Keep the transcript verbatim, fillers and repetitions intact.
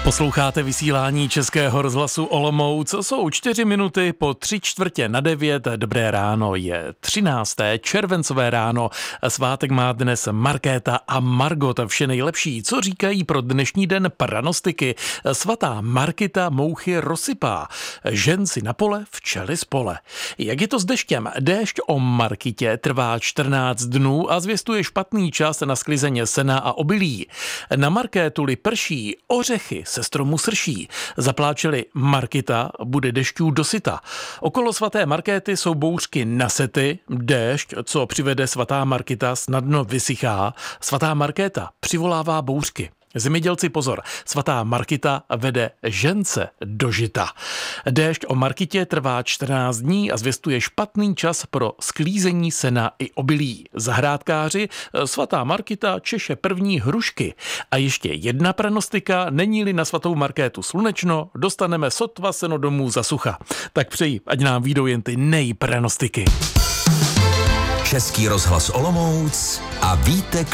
Posloucháte vysílání Českého rozhlasu Olomouc. Jsou čtyři minuty po tři čtvrtě na devět. Dobré ráno, je třinácté červencové ráno. Svátek má dnes Markéta a Margot. Vše nejlepší, co říkají pro dnešní den pranostiky. Svatá Markita mouchy rozsypá. Žen si na pole, včely z pole. Jak je to s deštěm? Déšť o Markitě trvá čtrnáct dnů a zvěstuje špatný čas na sklizeň sena a obilí. Na Markétu-li prší, ořechy se stromu srší. Zapláčeli Markita, bude dešťů dosyta. Okolo svaté Markéty jsou bouřky na sety. Déšť, co přivede svatá Markita, snadno vysychá. Svatá Markéta přivolává bouřky. Zemědělci pozor, svatá Markita vede žence do žita. Déšť o Markitě trvá čtrnáct dní a zvěstuje špatný čas pro sklízení sena i obilí. Zahrádkáři, svatá Markita češe první hrušky. A ještě jedna pranostika, není-li na svatou Markétu slunečno, dostaneme sotva seno domů za sucha. Tak přeji, ať nám vyjdou jen ty nejpranostiky. Český rozhlas Olomouc a Vítek